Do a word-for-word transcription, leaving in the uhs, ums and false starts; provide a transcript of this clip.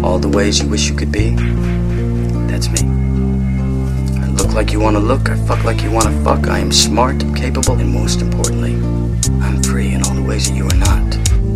all the ways you wish you could be, that's me. I look like you wanna look, I fuck like you wanna fuck, I am smart, capable, and most importantly, I'm free in all the ways that you are not.